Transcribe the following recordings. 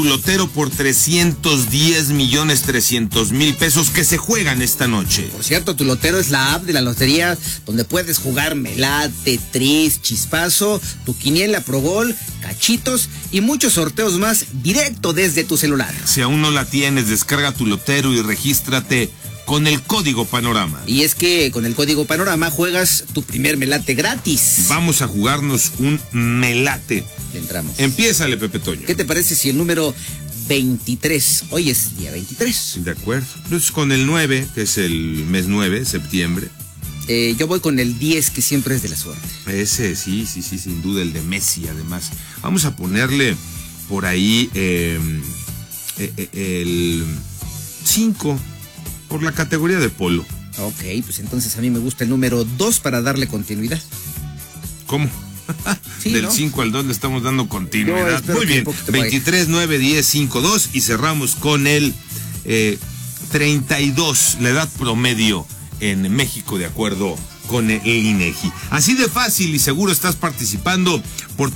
Lotero por 310,300,000 pesos que se juegan esta noche. Por cierto, Tu Lotero es la app de la lotería donde puedes jugar melate, tris, chispazo, tu quiniela Pro Gol, cachitos y muchos sorteos más directo desde tu celular. Si aún no la tienes, descarga Tu Lotero y regístrate con el código Panorama. Y es que con el código Panorama juegas tu primer melate gratis. Vamos a jugarnos un melate. Le entramos. Empiézale, Pepe Toño. ¿Qué te parece si el número 23, hoy es día 23? De acuerdo. Entonces con el 9, que es el mes 9, septiembre. Yo voy con el 10, que siempre es de la suerte. Ese, sí, sin duda, el de Messi, además. Vamos a ponerle por ahí el 5, por la categoría de polo. Ok, pues entonces a mí me gusta el número 2 para darle continuidad. ¿Cómo? Sí, del ¿no? 5 al 2 le estamos dando continuidad. Muy bien, 23, 9, 10, 5, 2 y cerramos con el 32, la edad promedio en México de acuerdo con el INEGI. Así de fácil y seguro estás participando por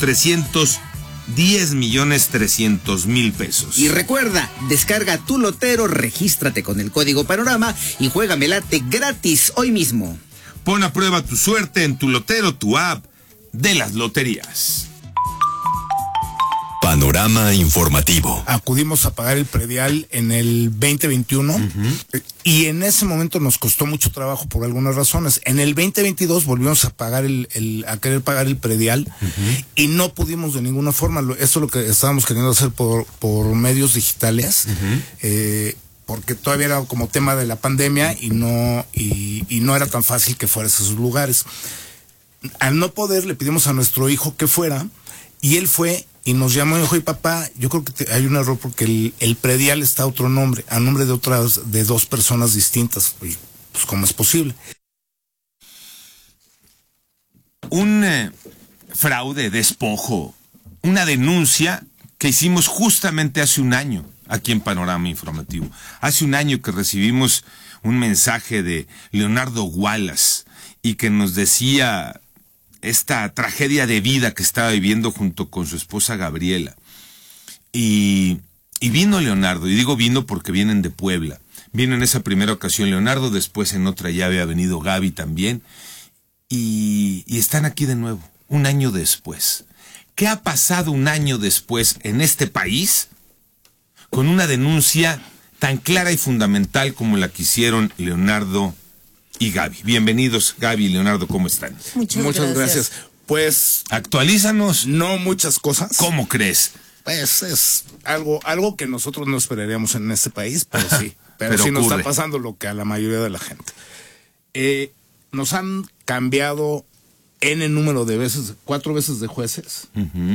310,300,000 pesos. Y recuerda, descarga Tu Lotero, regístrate con el código Panorama y juega melate gratis hoy mismo. Pon a prueba tu suerte en Tu Lotero, tu app de las loterías. Panorama informativo. Acudimos a pagar el predial en el 2021 y en ese momento nos costó mucho trabajo por algunas razones. En el 2022 volvimos a pagar a querer pagar el predial y no pudimos de ninguna forma. Esto es lo que estábamos queriendo hacer por medios digitales. Porque todavía era como tema de la pandemia y no era tan fácil que fuera a esos lugares. Al no poder, le pedimos a nuestro hijo que fuera, y él fue y nos llamó y dijo: papá, yo creo que hay un error porque el predial está a otro nombre, a nombre de dos personas distintas. Y, pues, ¿cómo es posible? Un fraude, despojo, una denuncia que hicimos justamente hace un año aquí en Panorama Informativo. Hace un año que recibimos un mensaje de Leonardo Wallace y que nos decía esta tragedia de vida que estaba viviendo junto con su esposa Gabriela. Y vino Leonardo, y digo vino porque vienen de Puebla. Vino en esa primera ocasión Leonardo, después en otra ya había venido Gaby también, y están aquí de nuevo, un año después. ¿Qué ha pasado un año después en este país con una denuncia tan clara y fundamental como la que hicieron Leonardo y Gaby? Bienvenidos, Gaby y Leonardo, ¿cómo están? Muchas gracias. Pues, actualízanos. No muchas cosas. ¿Cómo crees? Pues es algo que nosotros no esperaríamos en este país, pero sí. Pero sí nos ocurre. está pasando lo que a la mayoría de la gente. Nos han cambiado N número de veces, 4 veces de jueces.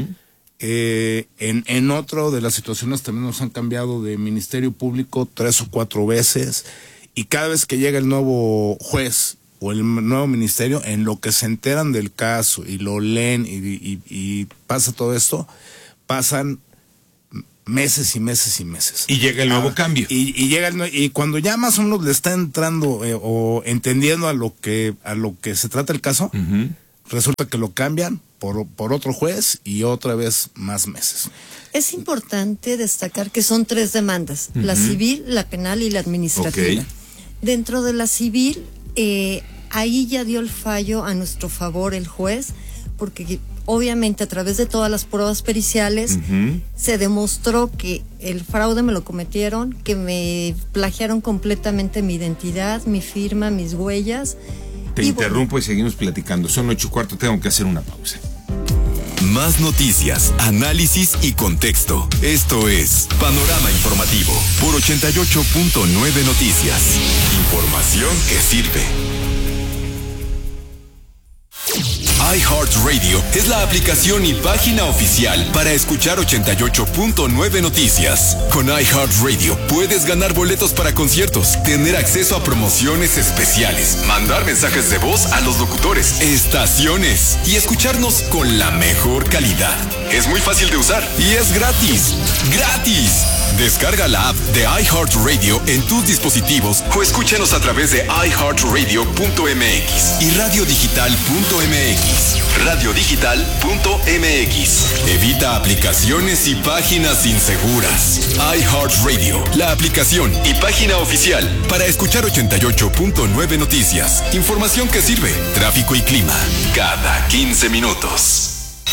En otro de las situaciones también nos han cambiado de Ministerio Público 3 o 4 veces. Y cada vez que llega el nuevo juez o el nuevo ministerio, en lo que se enteran del caso y lo leen y pasa todo esto, pasan meses y meses y meses. Y llega el nuevo cambio. Y cuando ya más o menos le está entrando o entendiendo a lo que se trata el caso, resulta que lo cambian por otro juez y otra vez más meses. Es importante destacar que son 3 demandas, la civil, la penal y la administrativa. Okay. Dentro de la civil, ahí ya dio el fallo a nuestro favor el juez, porque obviamente a través de todas las pruebas periciales se demostró que el fraude me lo cometieron, que me plagiaron completamente mi identidad, mi firma, mis huellas. Te interrumpo y seguimos platicando. Son 8:15, tengo que hacer una pausa. Más noticias, análisis y contexto. Esto es Panorama Informativo por 88.9 Noticias. Información que sirve. iHeartRadio es la aplicación y página oficial para escuchar 88.9 Noticias. Con iHeartRadio puedes ganar boletos para conciertos, tener acceso a promociones especiales, mandar mensajes de voz a los locutores, estaciones y escucharnos con la mejor calidad. Es muy fácil de usar y es gratis. ¡Gratis! Descarga la app de iHeartRadio en tus dispositivos o escúchanos a través de iHeartRadio.mx y radiodigital.mx. Radiodigital.mx. Evita aplicaciones y páginas inseguras. iHeartRadio, la aplicación y página oficial para escuchar 88.9 noticias. Información que sirve. Tráfico y clima cada 15 minutos.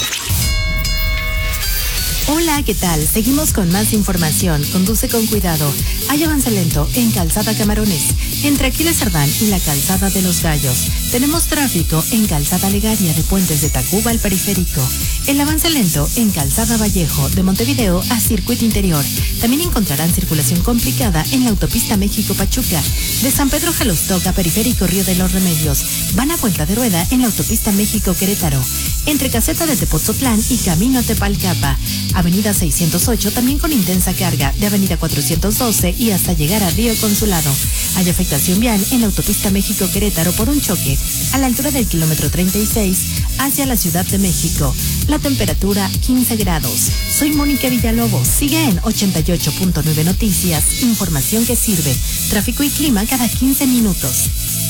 Hola, ¿qué tal? Seguimos con más información. Conduce con cuidado. Hay avance lento en Calzada Camarones, entre Aquiles Cerdán y la Calzada de los Gallos. Tenemos tráfico en Calzada Legaria de Puentes de Tacuba al Periférico. El avance lento en Calzada Vallejo, de Montevideo a Circuito Interior. También encontrarán circulación complicada en la autopista México-Pachuca, de San Pedro Jalostoc a Periférico Río de los Remedios. Van a vuelta de rueda en la autopista México-Querétaro, entre Caseta de Tepoztlán y Camino a Tepalcapa. Avenida 608 también con intensa carga, de Avenida 412 y hasta llegar a Río Consulado. Hay afectación vial en la autopista México-Querétaro por un choque a la altura del kilómetro 36 hacia la Ciudad de México. La temperatura 15 grados. Soy Mónica Villalobos. Sigue en 88.9 Noticias. Información que sirve. Tráfico y clima cada 15 minutos.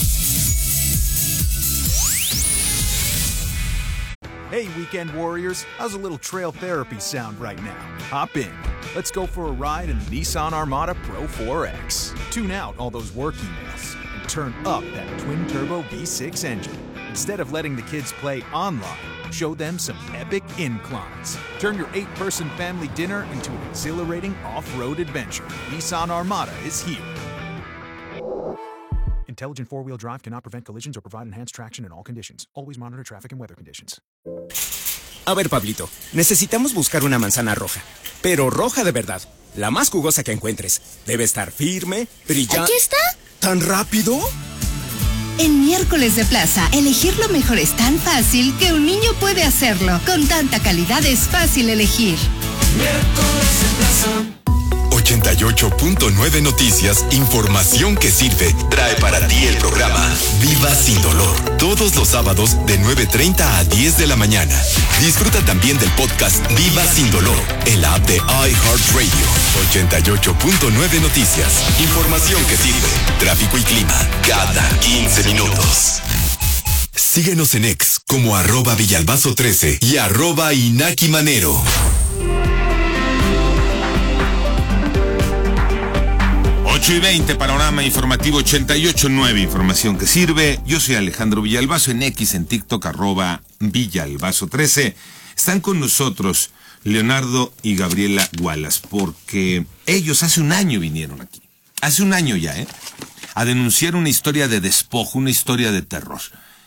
Hey, weekend warriors, how's a little trail therapy sound right now? Hop in. Let's go for a ride in the Nissan Armada Pro 4X. Tune out all those work emails and turn up that twin-turbo V6 engine. Instead of letting the kids play online, show them some epic inclines. Turn your 8-person family dinner into an exhilarating off-road adventure. Nissan Armada is here. Intelligent four-wheel drive cannot prevent collisions or provide enhanced traction in all conditions. Always monitor traffic and weather conditions. A ver, Pablito, necesitamos buscar una manzana roja, pero roja de verdad, la más jugosa que encuentres. Debe estar firme, brillante. ¿Aquí está? ¿Tan rápido? En Miércoles de Plaza, elegir lo mejor es tan fácil que un niño puede hacerlo. Con tanta calidad es fácil elegir. Miércoles de Plaza. 88.9 Noticias, información que sirve, trae para ti el programa Viva Sin Dolor, todos los sábados de 9:30 a 10 de la mañana. Disfruta también del podcast Viva Sin Dolor en la app de iHeartRadio. 88.9 Noticias, información que sirve, tráfico y clima cada 15 minutos. Síguenos en X como @Villalbazo13 y @Inaki Manero. 8:20, panorama informativo 88.9, información que sirve. Yo soy Alejandro Villalbazo, en X, en TikTok, @Villalbazo13. Están con nosotros Leonardo y Gabriela Wallace, porque ellos hace un año vinieron aquí. Hace un año ya, a denunciar una historia de despojo, una historia de terror.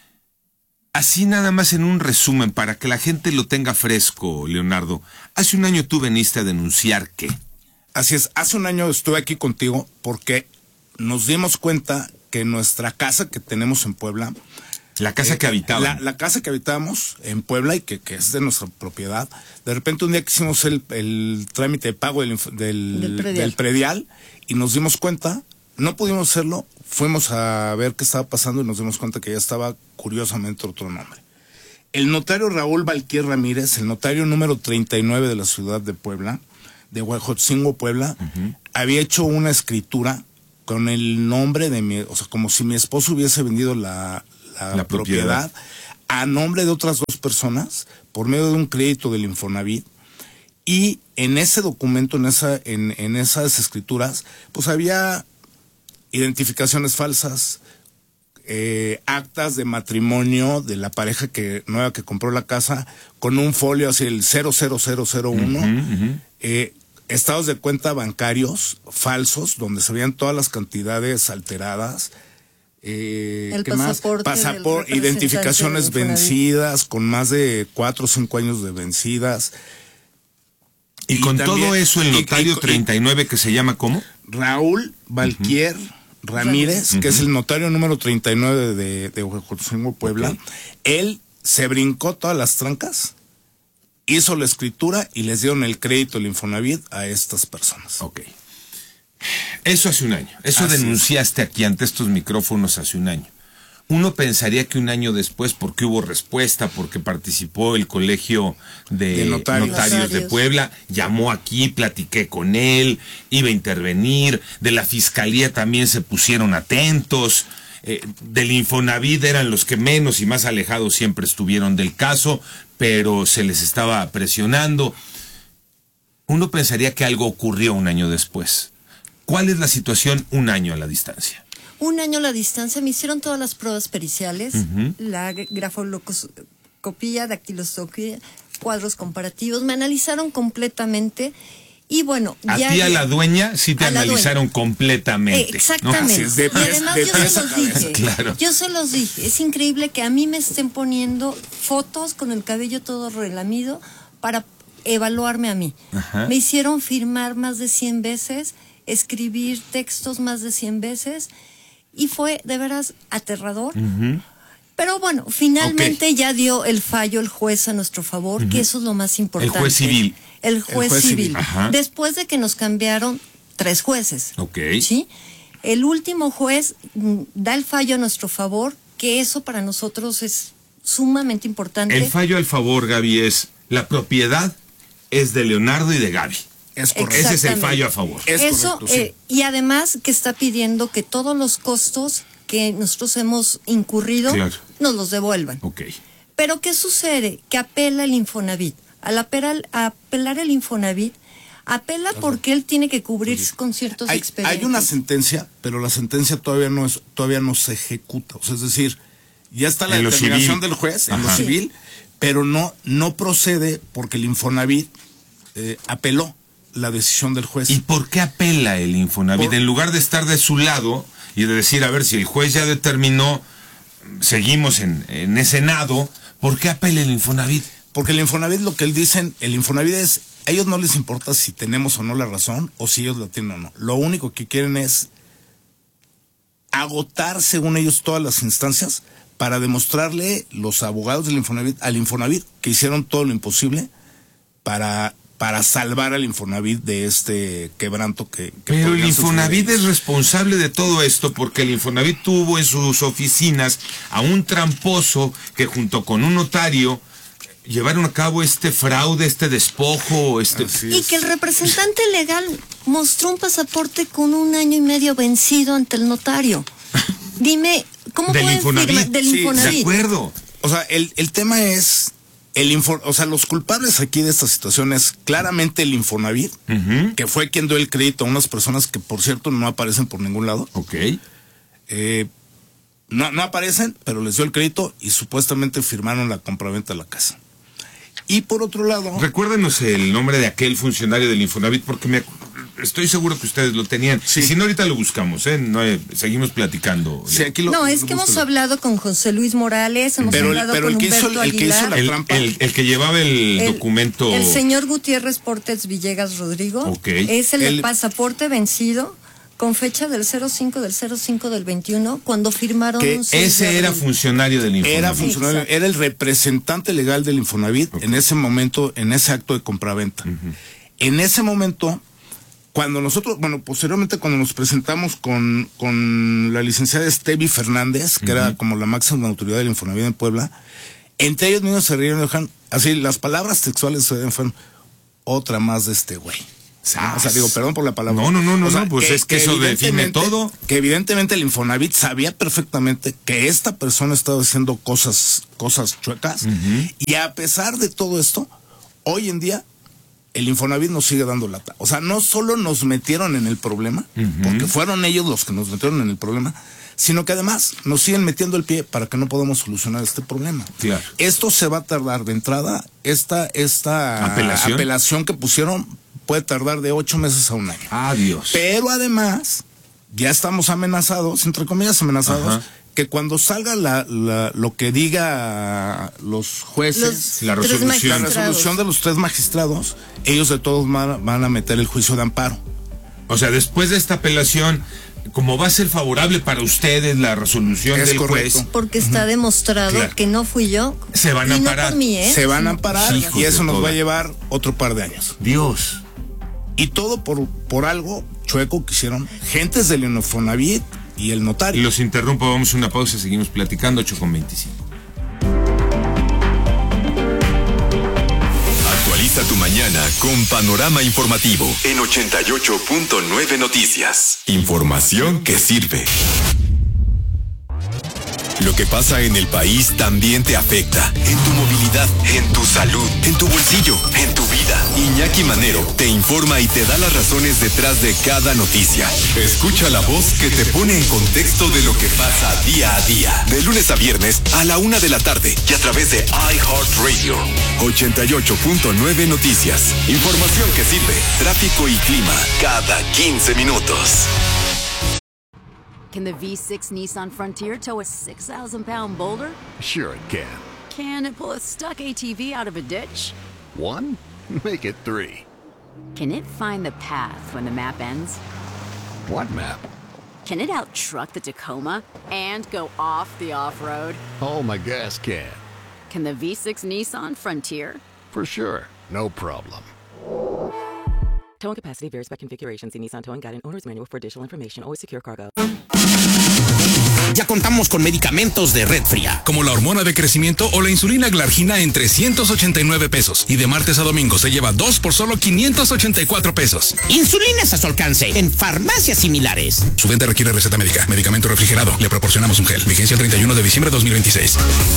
Así nada más en un resumen, para que la gente lo tenga fresco, Leonardo. Hace un año tú veniste a denunciar ¿qué? Así es, hace un año estuve aquí contigo porque nos dimos cuenta que nuestra casa que tenemos en Puebla, la casa que habitábamos. La casa que habitábamos en Puebla y que es de nuestra propiedad, de repente un día que hicimos el trámite de pago del predial y nos dimos cuenta, no pudimos hacerlo, fuimos a ver qué estaba pasando y nos dimos cuenta que ya estaba curiosamente otro nombre. El notario Raúl Valquier Ramírez, el notario número 39 de la ciudad de Puebla, de Huejotzingo, Puebla, había hecho una escritura con el nombre de o sea, como si mi esposo hubiese vendido la propiedad a nombre de otras dos personas por medio de un crédito del Infonavit. Y en ese documento, en esas escrituras, pues había identificaciones falsas, actas de matrimonio de la pareja nueva que compró la casa, con un folio así, el 00001, estados de cuenta bancarios falsos, donde se veían todas las cantidades alteradas, el pasaporte, identificaciones vencidas, con más de 4 o 5 años de vencidas. Y con también, todo eso, el notario 39, que se llama ¿cómo? Raúl Valquier Ramírez, que es el notario número 39 de Huejotzingo, Puebla. Él se brincó todas las trancas, hizo la escritura y les dieron el crédito, el Infonavit, a estas personas. Ok. Eso hace un año. Eso denunciaste aquí ante estos micrófonos hace un año. Uno pensaría que un año después, porque hubo respuesta, porque participó el Colegio de Notarios de Puebla, llamó aquí, platiqué con él, iba a intervenir, de la Fiscalía también se pusieron atentos, del Infonavit eran los que menos y más alejados siempre estuvieron del caso, pero se les estaba presionando. Uno pensaría que algo ocurrió un año después. ¿Cuál es la situación un año a la distancia? Un año a la distancia, me hicieron todas las pruebas periciales, la grafolocoscopía, dactiloscopía, cuadros comparativos, me analizaron completamente y bueno... A ti, a la dueña, sí te analizaron completamente. Exactamente. ¿No? Y además yo se los dije, claro. Yo se los dije, es increíble que a mí me estén poniendo fotos con el cabello todo relamido para evaluarme a mí. Ajá. Me hicieron firmar más de 100 veces, escribir textos más de 100 veces... Y fue de veras aterrador. Pero bueno, finalmente ya dio el fallo el juez a nuestro favor, que eso es lo más importante. El juez civil. El juez civil. Después de que nos cambiaron 3 jueces. ¿Sí? El último juez da el fallo a nuestro favor, que eso para nosotros es sumamente importante. El fallo al favor, Gaby, es la propiedad es de Leonardo y de Gaby. Es correcto. Ese es el fallo a favor. Eso, correcto, sí. Y además que está pidiendo que todos los costos que nosotros hemos incurrido nos los devuelvan. Pero ¿qué sucede? Que apela el Infonavit. Al apelar el Infonavit, apela porque él tiene que cubrirse con ciertos expedientes. Hay una sentencia, pero la sentencia todavía no se ejecuta. O sea, es decir, ya está la determinación del juez en lo civil, pero no procede porque el Infonavit apeló la decisión del juez. ¿Y por qué apela el Infonavit? En lugar de estar de su lado y de decir, a ver, si el juez ya determinó, seguimos en ese nado, ¿por qué apela el Infonavit? Porque el Infonavit, lo que él dicen, el Infonavit es, a ellos no les importa si tenemos o no la razón, o si ellos la tienen o no. Lo único que quieren es agotar, según ellos, todas las instancias para demostrarle los abogados del Infonavit al Infonavit que hicieron todo lo imposible para salvar al Infonavit de este quebranto que pero el Infonavit es responsable de todo esto porque el Infonavit tuvo en sus oficinas a un tramposo que junto con un notario llevaron a cabo este fraude, este despojo, y que el representante legal mostró un pasaporte con 1 año y medio vencido ante el notario. Dime, ¿cómo pueden firmar del Infonavit? De acuerdo. O sea, el tema es los culpables aquí de esta situación es claramente el Infonavit, que fue quien dio el crédito a unas personas que, por cierto, no aparecen por ningún lado. No aparecen, pero les dio el crédito y supuestamente firmaron la compraventa de la casa. Y por otro lado... Recuérdenos el nombre de aquel funcionario del Infonavit, porque estoy seguro que ustedes lo tenían. Sí. Si no, ahorita lo buscamos, seguimos platicando. Sí, aquí hemos hablado con José Luis Morales, hemos hablado con Humberto Aguilar. El que llevaba el documento... El señor Gutiérrez Portes Villegas Rodrigo. Es el pasaporte vencido con fecha del 05 del 21, cuando firmaron... Ese era funcionario del Infonavit. Era funcionario, era el representante legal del Infonavit en ese momento, en ese acto de compraventa. En ese momento, cuando nosotros, posteriormente cuando nos presentamos con la licenciada Estevi Fernández, que era como la máxima autoridad del Infonavit en Puebla, entre ellos mismos se rieron y dejaron, así, las palabras textuales fueron otra más de este güey. O sea, digo, perdón por la palabra. No, pues es que eso define todo. Que evidentemente el Infonavit sabía perfectamente que esta persona estaba haciendo cosas chuecas, y a pesar de todo esto, hoy en día el Infonavit nos sigue dando lata. O sea, no solo nos metieron en el problema, porque fueron ellos los que nos metieron en el problema, sino que además nos siguen metiendo el pie para que no podamos solucionar este problema. Claro. Esto se va a tardar de entrada, esta apelación que pusieron puede tardar de 8 meses a 1 año. Adiós. Pero además, ya estamos amenazados, entre comillas amenazados, que cuando salga lo que diga los jueces, la resolución de los 3 magistrados, ellos de todos van a meter el juicio de amparo. O sea, después de esta apelación, como va a ser favorable para ustedes la resolución del juez, porque está demostrado que no fui yo, se van a amparar. No por mí, se van a amparar, y eso nos va a llevar otro par de años. Dios. Y todo por algo chueco que hicieron gentes del Infonavit y el notario. Los interrumpo, vamos a una pausa, seguimos platicando, 8:25. Actualiza tu mañana con Panorama Informativo en 88.9 Noticias. Información que sirve. Lo que pasa en el país también te afecta. En tu movilidad, en tu salud, en tu bolsillo, en tu vida. Iñaki Manero te informa y te da las razones detrás de cada noticia. Escucha la voz que te pone en contexto de lo que pasa día a día. De lunes a viernes a la 1 de la tarde y a través de iHeartRadio. 88.9 Noticias. Información que sirve. Tráfico y clima cada 15 minutos. Can the V6 Nissan Frontier tow a 6,000-pound boulder? Sure it can. Can it pull a stuck ATV out of a ditch? 1? Make it 3. Can it find the path when the map ends? What map? Can it out-truck the Tacoma and go off the off-road? Oh, my gas can. Can the V6 Nissan Frontier? For sure. No problem. Towing capacity varies by configuration. See Nissan Towing Guide and Owner's Manual for additional information. Always secure cargo. Ya contamos con medicamentos de Red Fría, como la hormona de crecimiento o la insulina Glargina en 389 pesos. Y de martes a domingo se lleva 2 por solo 584 pesos. Insulinas a su alcance en farmacias similares. Su venta requiere receta médica. Medicamento refrigerado. Le proporcionamos un gel. Vigencia el 31 de diciembre de 2026.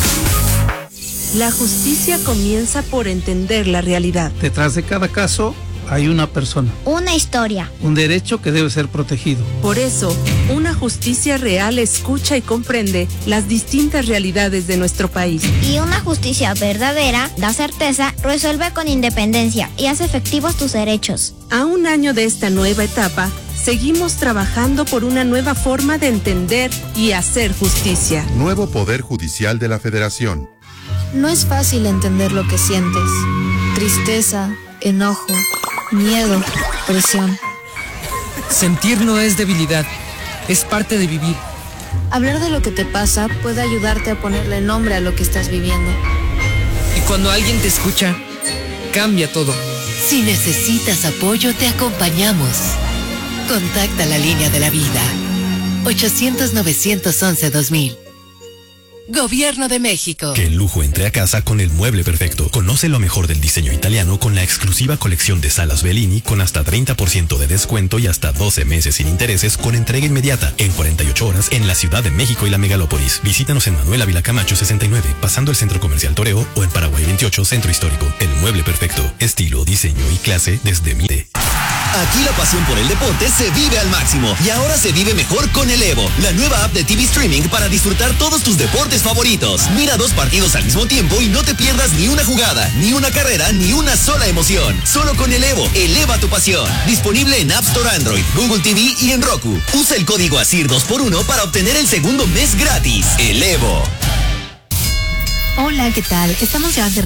La justicia comienza por entender la realidad. Detrás de cada caso hay una persona. Una historia. Un derecho que debe ser protegido. Por eso, una justicia real escucha y comprende las distintas realidades de nuestro país. Y una justicia verdadera da certeza, resuelve con independencia y hace efectivos tus derechos. A un año de esta nueva etapa, seguimos trabajando por una nueva forma de entender y hacer justicia. Nuevo Poder Judicial de la Federación. No es fácil entender lo que sientes. Tristeza, enojo, miedo, presión. Sentir no es debilidad, es parte de vivir. Hablar de lo que te pasa puede ayudarte a ponerle nombre a lo que estás viviendo. Y cuando alguien te escucha, cambia todo. Si necesitas apoyo, te acompañamos. Contacta la línea de la vida. 800-911-2000. Gobierno de México. Que el lujo entre a casa con el mueble perfecto. Conoce lo mejor del diseño italiano con la exclusiva colección de salas Bellini con hasta 30% de descuento y hasta 12 meses sin intereses con entrega inmediata en 48 horas en la Ciudad de México y la Megalópolis. Visítanos en Manuel Ávila Camacho 69, pasando el Centro Comercial Toreo, o en Paraguay 28, Centro Histórico. El mueble perfecto. Estilo, diseño y clase desde Mide. Aquí la pasión por el deporte se vive al máximo y ahora se vive mejor con el Evo, la nueva app de TV Streaming para disfrutar todos tus deportes favoritos. Mira 2 partidos al mismo tiempo y no te pierdas ni una jugada, ni una carrera, ni una sola emoción. Solo con el Evo, eleva tu pasión. Disponible en App Store Android, Google TV y en Roku. Usa el código ASIR 2x1 para obtener el segundo mes gratis. El Evo. Hola, ¿qué tal? Estamos ya de